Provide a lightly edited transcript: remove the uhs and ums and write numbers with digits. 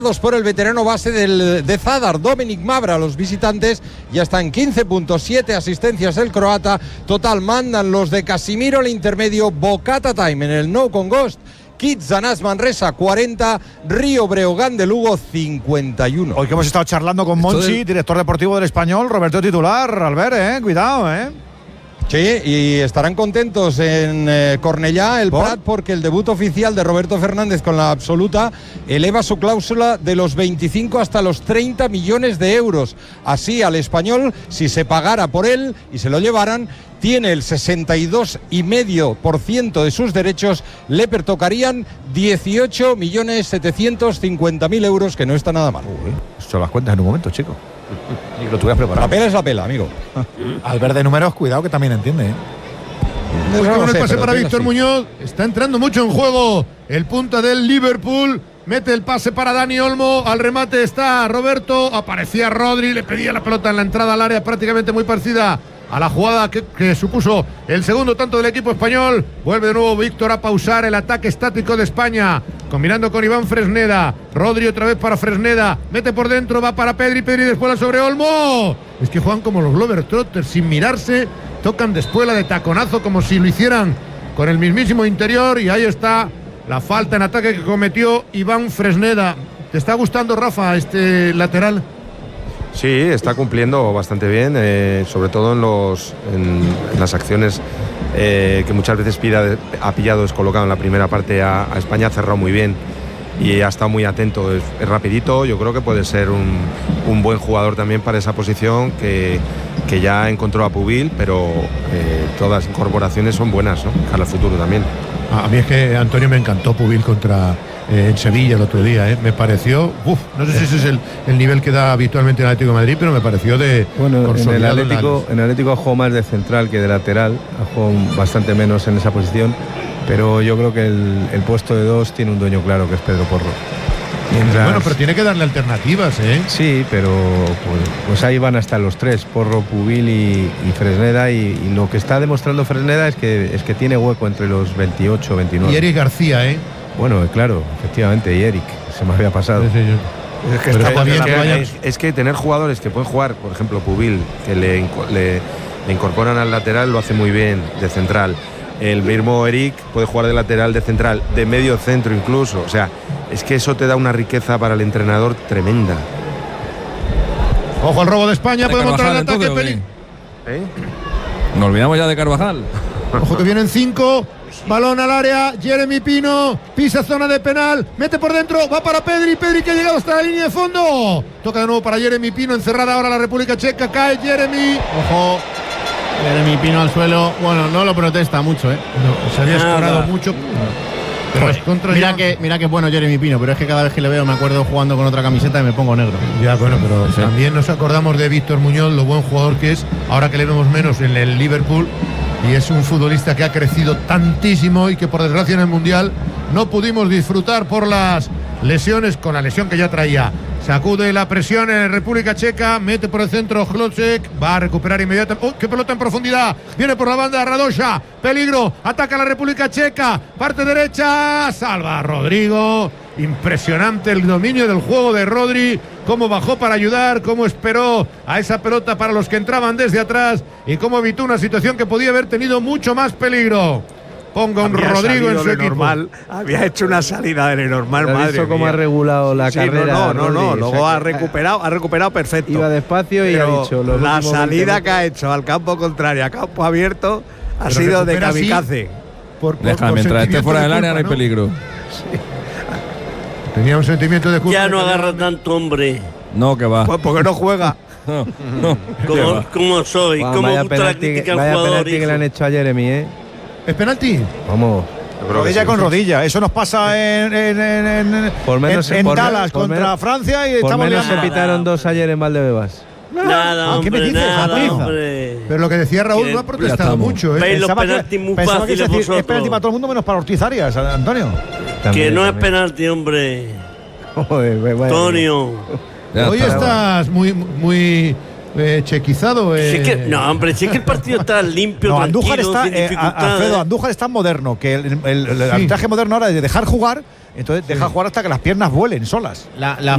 por el veterano base de Zadar, Dominik Mavra. Los visitantes ya están en 15 puntos, 7 asistencias el croata. Total mandan los de Casimiro, el intermedio Bocata Time en el No con Ghost. Kitsanás Manresa 40, Río Breogán de Lugo 51. Hoy que hemos estado charlando con Monchi, director deportivo del Español, Roberto titular, Albert, cuidado, Sí, y estarán contentos en Cornellá, el Prat, porque el debut oficial de Roberto Fernández con la absoluta eleva su cláusula de los 25 hasta los 30 millones de euros. Así al Español, si se pagara por él y se lo llevaran, tiene el 62,5% de sus derechos, le pertocarían 18.750.000 euros, que no está nada mal. Esto las cuentas en un momento, chico. Y lo tuvieras preparado. La pela es la pela, amigo. Albert de números, cuidado que también entiende. Con el pase para Víctor Muñoz. Está entrando mucho en juego el punta del Liverpool. Mete el pase para Dani Olmo. Al remate está Roberto. Aparecía Rodri. Le pedía la pelota en la entrada al área, prácticamente muy parecida a la jugada que supuso el segundo tanto del equipo español. Vuelve de nuevo Víctor a pausar el ataque estático de España, combinando con Iván Fresneda. Rodri otra vez para Fresneda, mete por dentro, va para Pedri después sobre Olmo. Es que juegan como los Globetrotters, sin mirarse, tocan después la de taconazo como si lo hicieran con el mismísimo interior, y ahí está la falta en ataque que cometió Iván Fresneda. ¿Te está gustando, Rafa, este lateral? Sí, está cumpliendo bastante bien, sobre todo en las acciones que muchas veces ha pillado descolocado en la primera parte a España. Ha cerrado muy bien y ha estado muy atento, es rapidito. Yo creo que puede ser un buen jugador también para esa posición, que ya encontró a Pubil, pero todas las incorporaciones son buenas, ¿no? Para el futuro también. A mí es que, Antonio, me encantó Pubil contra en Sevilla el otro día, me pareció, no sé si ese es el nivel que da habitualmente el Atlético de Madrid, pero me pareció de en el Atlético jugó más de central que de lateral, jugó bastante menos en esa posición, pero yo creo que el puesto de 2 tiene un dueño claro, que es Pedro Porro. Bueno, pero tiene que darle alternativas, Sí, pero pues ahí van hasta los 3, Porro, Pubil y Fresneda, y lo que está demostrando Fresneda es que tiene hueco entre los 28, 29. Y Eric García, Bueno, claro, efectivamente, y Eric, se me había pasado. Es que tener jugadores que pueden jugar, por ejemplo, Pubil, que le incorporan al lateral, lo hace muy bien de central. El mismo Eric puede jugar de lateral, de central, de medio centro incluso. O sea, es que eso te da una riqueza para el entrenador tremenda. Ojo al robo de España, podemos entrar en ataque. Nos olvidamos ya de Carvajal. Ojo que vienen 5. Balón al área, Jeremy Pino, pisa zona de penal, mete por dentro, va para Pedri que ha llegado hasta la línea de fondo. Toca de nuevo para Jeremy Pino, encerrada ahora la República Checa, cae Jeremy. Ojo, Jeremy Pino al suelo. Bueno, no lo protesta mucho, No, se había escorado mucho. Pero es contra mira que bueno Jeremy Pino, pero es que cada vez que le veo me acuerdo jugando con otra camiseta y me pongo negro. Ya, bueno, pero también nos acordamos de Víctor Muñoz, lo buen jugador que es, ahora que le vemos menos en el Liverpool. Y es un futbolista que ha crecido tantísimo y que por desgracia en el Mundial no pudimos disfrutar por las lesiones, con la lesión que ya traía. Sacude la presión en República Checa, mete por el centro Hlocek, va a recuperar inmediatamente. ¡Oh, qué pelota en profundidad! Viene por la banda Radosha, peligro, ataca la República Checa, parte derecha, salva a Rodrigo. Impresionante el dominio del juego de Rodri, cómo bajó para ayudar, cómo esperó a esa pelota para los que entraban desde atrás y cómo evitó una situación que podía haber tenido mucho más peligro. Ponga un Rodrigo en su equipo. Normal, había hecho una salida de normal, madre mía. Cómo ha regulado la carrera. No, luego ha recuperado perfecto. Iba despacio y ha dicho la salida que ha hecho al campo contrario, a campo abierto, ha sido de kamikaze. Déjame, mientras esté fuera del área no hay peligro. Sí. Tenía un sentimiento de culpa. Ya no agarra tanto, hombre. No, que va. Pues porque no juega. ¿Cómo soy? ¿Cómo gusta la crítica al jugador? Vaya penalti que le han hecho a Jeremy, ¿Es penalti? Vamos. Rodilla con rodilla. Eso nos pasa en Dallas contra Francia y por estamos menos se pitaron 2 ayer en Valdebebas. Nada, hombre, ¿qué me dices? Pero lo que decía Raúl no ha protestado mucho. Veis los penaltis muy fáciles vosotros. Es penalti para todo el mundo menos para Ortiz Arias, Antonio. Que no es penalti, hombre. Antonio. Hoy estás muy chequizado. No, hombre, si es que el partido está limpio, Andújar tranquilo, está, sin dificultades. Alfredo, Andújar está moderno, que el arbitraje moderno ahora es de dejar jugar, entonces deja jugar hasta que las piernas vuelen solas. La